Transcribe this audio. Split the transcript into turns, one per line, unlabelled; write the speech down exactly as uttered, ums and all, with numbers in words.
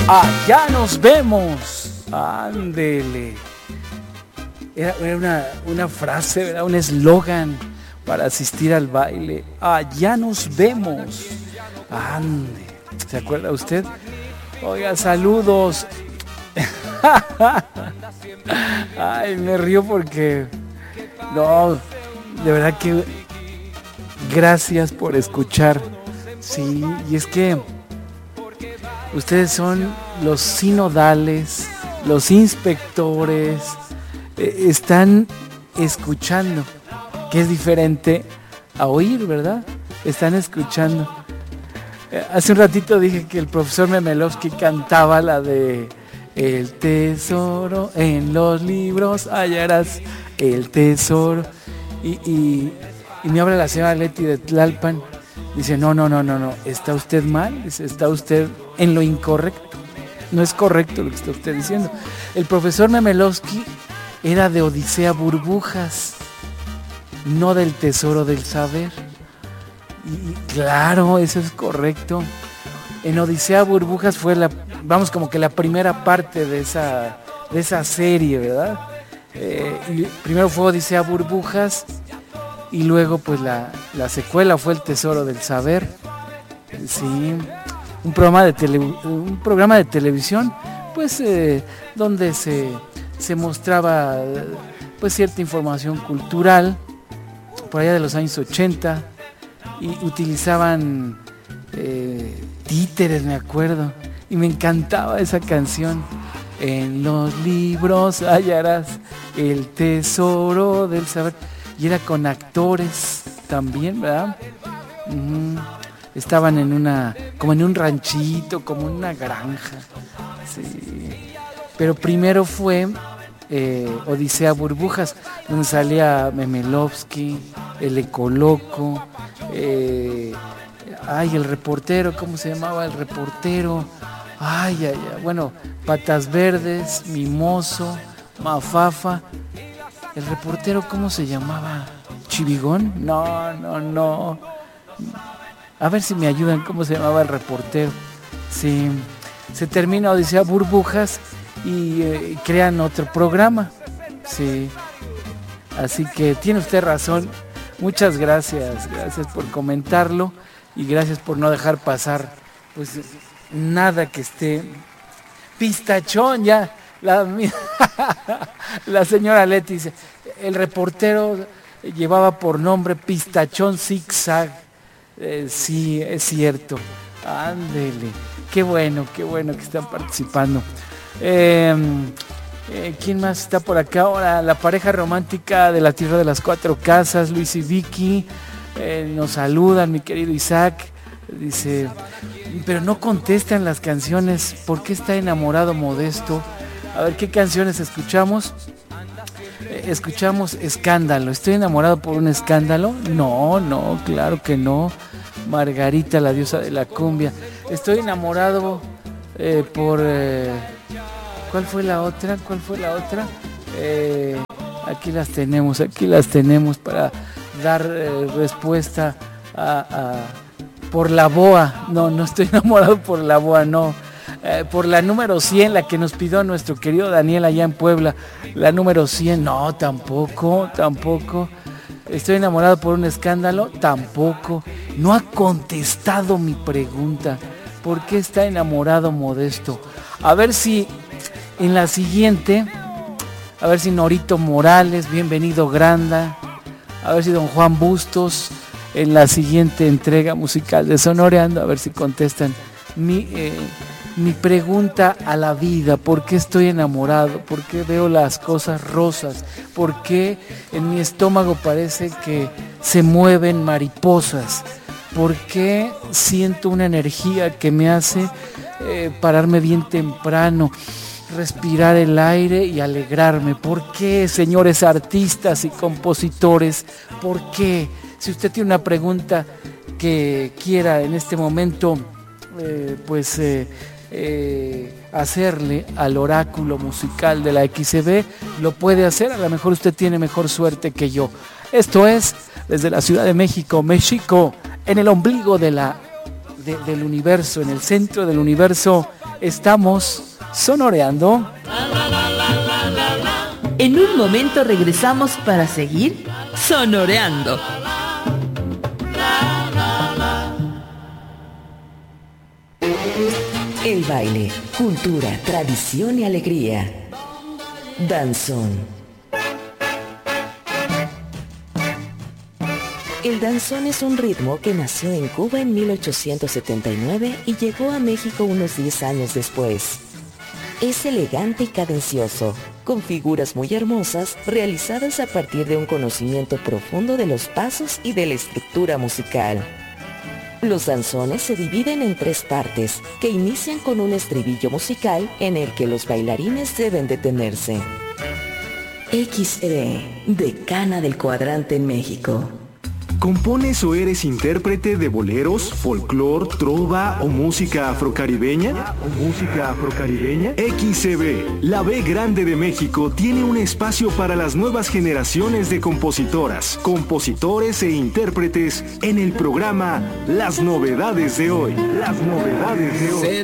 Allá nos vemos. Ándele. Era, era una, una frase, era un eslogan para asistir al baile. Allá nos vemos. Ande. ¿Se acuerda usted? Oiga, saludos. Ay, me río porque no, de verdad que gracias por escuchar. Sí, y es que ustedes son los sinodales, los inspectores, eh, están escuchando, que es diferente a oír, ¿verdad? Están escuchando. Eh, hace un ratito dije que el profesor Memelowski cantaba la de el tesoro en los libros, hallarás el tesoro. Y, y, y me habla la señora Leti de Tlalpan. Dice, no, no, no, no, no, está usted mal, dice, está usted en lo incorrecto. No es correcto lo que está usted diciendo. El profesor Memelowski era de Odisea Burbujas, no del tesoro del saber. Y claro, eso es correcto. En Odisea Burbujas fue la, vamos, como que la primera parte de esa, de esa serie, ¿verdad? Eh, y primero fue Odisea Burbujas y luego pues la, la secuela fue El Tesoro del Saber. Sí, un programa de, tele, un programa de televisión, pues eh, donde se, se mostraba pues cierta información cultural por allá de los años ochenta y utilizaban eh, títeres, me acuerdo, y me encantaba esa canción. En los libros hallarás el tesoro del saber. Y era con actores también, ¿verdad? Uh-huh. Estaban en una, como en un ranchito, como en una granja. Sí. Pero primero fue eh, Odisea Burbujas, donde salía Memelowski, el Ecoloco, eh, ay, el reportero, ¿cómo se llamaba el reportero? Ay, ay, ay, bueno, Patas Verdes, Mimoso, Mafafa. ¿El reportero cómo se llamaba? ¿Chivigón? No, no, no. A ver si me ayudan, ¿cómo se llamaba el reportero? Sí, se termina Odisea Burbujas y eh, crean otro programa. Sí, así que tiene usted razón. Muchas gracias, gracias por comentarlo y gracias por no dejar pasar, pues, nada que esté pistachón ya. La, la señora Leti dice, el reportero llevaba por nombre Pistachón Zigzag. Eh, sí, es cierto. Ándele. Qué bueno, qué bueno que están participando. Eh, eh, ¿Quién más está por acá ahora? La pareja romántica de la Tierra de las Cuatro Casas, Luis y Vicky, eh, nos saludan, mi querido Isaac. Dice, pero no contestan las canciones. ¿Por qué está enamorado Modesto? A ver, ¿qué canciones escuchamos? Eh, escuchamos Escándalo. ¿Estoy enamorado por un escándalo? No, no, claro que no. Margarita, la diosa de la cumbia. Estoy enamorado eh, por... Eh, ¿Cuál fue la otra? ¿Cuál fue la otra? Eh, aquí las tenemos, aquí las tenemos para dar eh, respuesta a, a... Por la boa. No, no estoy enamorado por la boa, no. Eh, por la número cien, la que nos pidió nuestro querido Daniel allá en Puebla. La número cien, no, tampoco, tampoco. Estoy enamorado por un escándalo, tampoco. No ha contestado mi pregunta. ¿Por qué está enamorado Modesto? A ver si en la siguiente, a ver si Norito Morales, bienvenido Granda, a ver si don Juan Bustos en la siguiente entrega musical de Sonoreando, a ver si contestan mi, eh, mi pregunta a la vida. ¿Por qué estoy enamorado? ¿Por qué veo las cosas rosas? ¿Por qué en mi estómago parece que se mueven mariposas? ¿Por qué siento una energía que me hace eh, pararme bien temprano, respirar el aire y alegrarme? ¿Por qué, señores artistas y compositores? ¿Por qué? Si usted tiene una pregunta que quiera en este momento, eh, pues eh, eh, hacerle al oráculo musical de la X C B, lo puede hacer. A lo mejor usted tiene mejor suerte que yo. Esto es desde la Ciudad de México, México, en el ombligo de la, de, del universo, en el centro del universo, estamos sonoreando.
En un momento regresamos para seguir sonoreando.
El baile, cultura, tradición y alegría. Danzón. El danzón es un ritmo que nació en Cuba en mil ochocientos setenta y nueve y llegó a México unos diez años después. Es elegante y cadencioso, con figuras muy hermosas realizadas a partir de un conocimiento profundo de los pasos y de la estructura musical. Los danzones se dividen en tres partes, que inician con un estribillo musical en el que los bailarines deben detenerse. X E B, decana del cuadrante en México.
¿Compones o eres intérprete de boleros, folclor, trova o música afrocaribeña? ¿O música afrocaribeña? X E B, la B grande de México, tiene un espacio para las nuevas generaciones de compositoras, compositores e intérpretes en el programa Las Novedades de Hoy. Las Novedades de Hoy.